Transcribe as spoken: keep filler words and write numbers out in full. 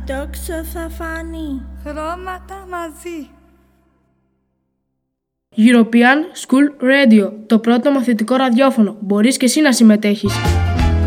τόξο θα φανεί. Χρώματα μαζί. European School Radio, το πρώτο μαθητικό ραδιόφωνο. Μπορείς και εσύ να συμμετέχεις.